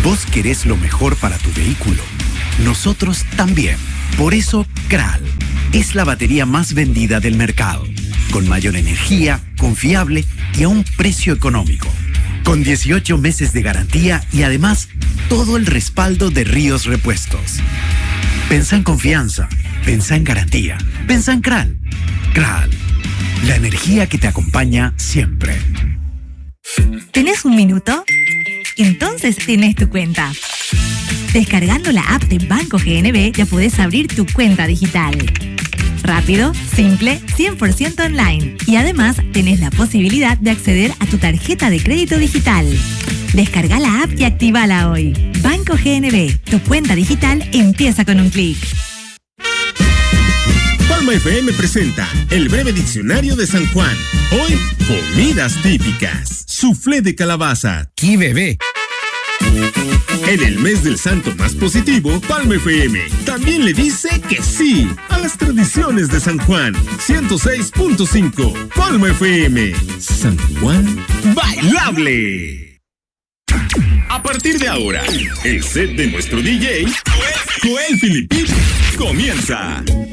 Vos querés lo mejor para tu vehículo. Nosotros también. Por eso, Kral es la batería más vendida del mercado, con mayor energía, confiable y a un precio económico. Con 18 meses de garantía y además todo el respaldo de Ríos Repuestos. Pensá en confianza, pensá en garantía, pensá en Kral. Kral, la energía que te acompaña siempre. ¿Tenés un minuto? Entonces tenés tu cuenta. Descargando la app de Banco GNB ya podés abrir tu cuenta digital. Rápido, simple, 100% online. Y además tenés la posibilidad de acceder a tu tarjeta de crédito digital. Descarga la app y actívala hoy. Banco GNB, tu cuenta digital empieza con un clic. Palma FM presenta el breve diccionario de San Juan. Hoy, comidas típicas. Soufflé de calabaza. ¡Qué bebé! En el mes del santo más positivo, Palma FM también le dice que sí a las tradiciones de San Juan. 106.5 Palma FM. San Juan bailable. A partir de ahora, el set de nuestro DJ, Joel Filipín, comienza.